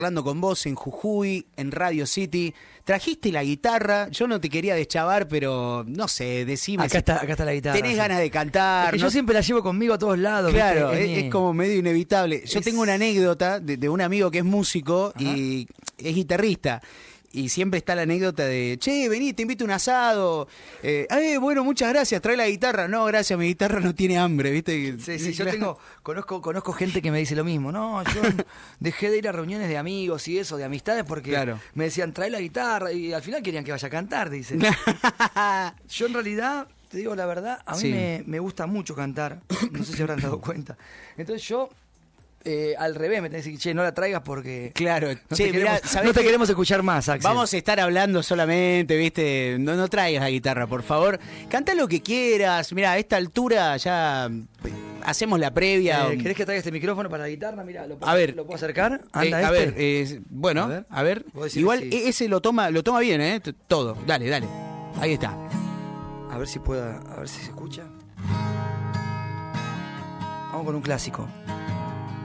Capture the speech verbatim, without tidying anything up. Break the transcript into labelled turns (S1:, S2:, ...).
S1: Hablando con vos en Jujuy, en Radio City. Trajiste la guitarra, yo no te quería deschavar, pero no sé, decime.
S2: Acá
S1: si
S2: está, acá está la guitarra.
S1: tenés
S2: sí.
S1: ganas de cantar.
S2: Es que
S1: no...
S2: yo siempre la llevo conmigo a todos lados.
S1: Claro,
S2: ¿viste?
S1: es, es como medio inevitable. Yo
S2: Es...
S1: tengo una anécdota de, de un amigo que es músico. Ajá. Y es guitarrista. Y siempre está la anécdota de, che, vení, te invito a un asado. Eh, eh, bueno, muchas gracias, trae la guitarra. No, gracias, mi guitarra no tiene hambre, ¿viste?
S2: Sí, sí, yo tengo, conozco, conozco gente que me dice lo mismo. No, yo dejé de ir a reuniones de amigos y eso, de amistades, porque claro. me decían, trae la guitarra, y al final querían que vaya a cantar, dicen. Yo en realidad, te digo la verdad, a mí sí. me, me gusta mucho cantar. No sé si habrán dado cuenta. Entonces yo... Eh, al revés, me tenés que decir, che, no la traigas porque...
S1: Claro,
S2: no
S1: che,
S2: te, queremos,
S1: mirá,
S2: no te queremos escuchar más, Axel.
S1: Vamos a estar hablando solamente, ¿viste? No, no traigas la guitarra, por favor. Canta lo que quieras. Mirá, a esta altura ya hacemos la previa.
S2: Eh, ¿Querés que traiga este micrófono para la guitarra? Mirá, ¿lo puedo,
S1: a ver,
S2: ¿lo puedo acercar? Anda
S1: eh,
S2: este.
S1: A ver, eh, bueno, a ver. A ver. Igual sí. ese lo toma, lo toma bien, ¿eh? Todo. Dale, dale. Ahí está.
S2: A ver si pueda, a ver si se escucha. Vamos con un clásico.